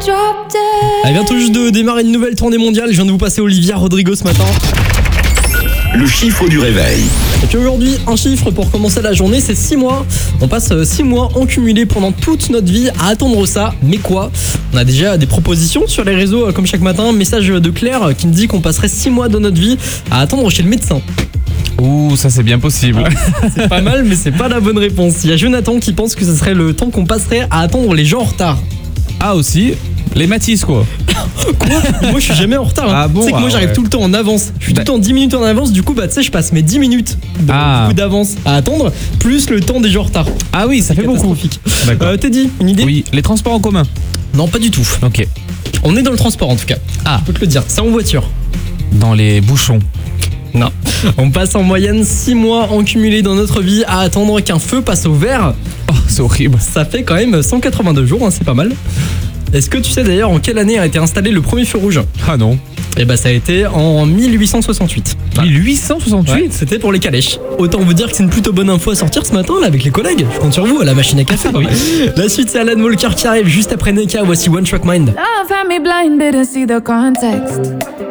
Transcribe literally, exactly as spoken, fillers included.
Elle vient tout juste de démarrer une nouvelle tournée mondiale. Je viens de vous passer Olivia Rodrigo ce matin. Le chiffre du réveil. Et puis aujourd'hui, un chiffre pour commencer la journée, c'est six mois. On passe six mois en cumulé pendant toute notre vie à attendre ça. Mais quoi ? On a déjà des propositions sur les réseaux comme chaque matin. Un message de Claire qui me dit qu'on passerait six mois de notre vie à attendre chez le médecin. Ouh, ça c'est bien possible. C'est pas mal, mais c'est pas la bonne réponse. Il y a Jonathan qui pense que ce serait le temps qu'on passerait à attendre les gens en retard. Ah aussi, les Matisse quoi. Quoi ? Moi je suis jamais en retard. Hein. Ah bon, tu sais que moi ah j'arrive ouais. tout le temps en avance. Je suis Bah- tout le temps dix minutes en avance. Du coup, bah tu sais, je passe mes dix minutes de, Ah. du coup, d'avance à attendre, plus le temps des gens en retard. Ah oui, ça fait beaucoup. Catastrophique. D'accord. Euh, Teddy, une idée ? Oui, les transports en commun. Non, pas du tout. Ok. On est dans le transport en tout cas. Ah. Je peux te le dire. C'est en voiture. Dans les bouchons. Non. On passe en moyenne six mois en cumulé dans notre vie à attendre qu'un feu passe au vert. Oh, c'est horrible. Ça fait quand même cent quatre-vingt-deux jours, hein, c'est pas mal. Est-ce que tu sais d'ailleurs en quelle année a été installé le premier feu rouge ? Ah non. Eh bah ça a été en mille huit cent soixante-huit. mille huit cent soixante-huit. Ouais, c'était pour les calèches. Autant vous dire que c'est une plutôt bonne info à sortir ce matin là avec les collègues. Je compte sur vous à la machine à café. Oui. La suite c'est Alan Walker qui arrive juste après Neka. Voici One Track Mind. Love had me blind, didn't see the context.